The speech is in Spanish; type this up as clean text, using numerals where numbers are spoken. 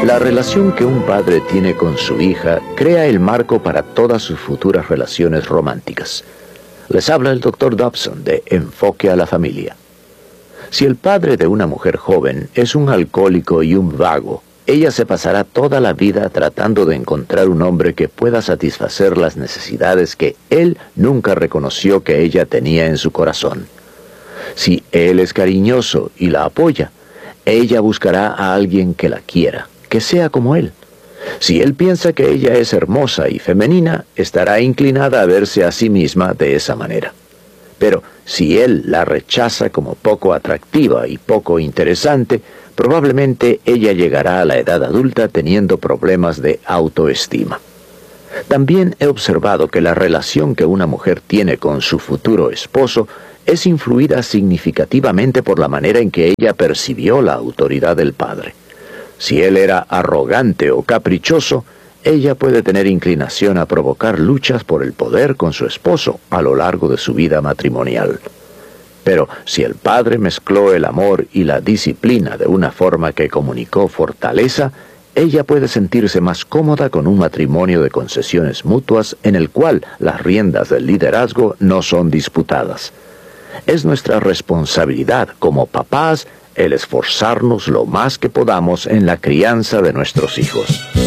La relación que un padre tiene con su hija crea el marco para todas sus futuras relaciones románticas. Les habla el Dr. Dobson de Enfoque a la Familia. Si el padre de una mujer joven es un alcohólico y un vago, ella se pasará toda la vida tratando de encontrar un hombre que pueda satisfacer las necesidades que él nunca reconoció que ella tenía en su corazón. Si él es cariñoso y la apoya, ella buscará a alguien que la quiera, que sea como él. Si él piensa que ella es hermosa y femenina, estará inclinada a verse a sí misma de esa manera. Pero si él la rechaza como poco atractiva y poco interesante, probablemente ella llegará a la edad adulta teniendo problemas de autoestima. También he observado que la relación que una mujer tiene con su futuro esposo es influida significativamente por la manera en que ella percibió la autoridad del padre. Si él era arrogante o caprichoso, ella puede tener inclinación a provocar luchas por el poder con su esposo a lo largo de su vida matrimonial. Pero si el padre mezcló el amor y la disciplina de una forma que comunicó fortaleza, ella puede sentirse más cómoda con un matrimonio de concesiones mutuas en el cual las riendas del liderazgo no son disputadas. Es nuestra responsabilidad como papás el esforzarnos lo más que podamos en la crianza de nuestros hijos.